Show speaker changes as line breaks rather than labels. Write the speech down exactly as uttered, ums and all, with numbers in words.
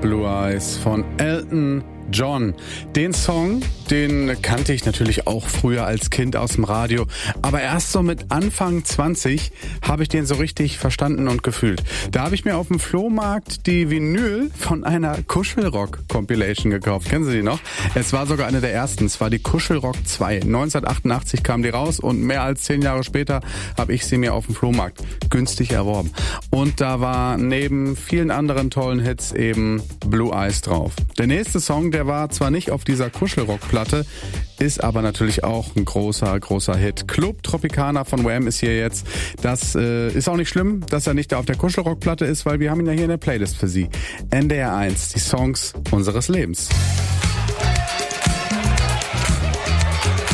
Blue Eyes von Elton John. Den Song, den kannte ich natürlich auch früher als Kind aus dem Radio, aber erst so mit Anfang zwanzig habe ich den so richtig verstanden und gefühlt. Da habe ich mir auf dem Flohmarkt die Vinyl von einer Kuschelrock-Compilation gekauft. Kennen Sie die noch? Es war sogar eine der ersten. Es war die Kuschelrock zwei. neunzehnhundertachtundachtzig kam die raus und mehr als zehn Jahre später habe ich sie mir auf dem Flohmarkt günstig erworben. Und da war neben vielen anderen tollen Hits eben Blue Eyes drauf. Der nächste Song, der war zwar nicht auf dieser Kuschelrock-Platte, ist aber natürlich auch ein großer, großer Hit. Club Tropicana von Wham ist hier jetzt. Das äh, ist auch nicht schlimm, dass er nicht da auf der Kuschelrock-Platte ist, weil wir haben ihn ja hier in der Playlist für Sie. N D R eins, die Songs unseres Lebens.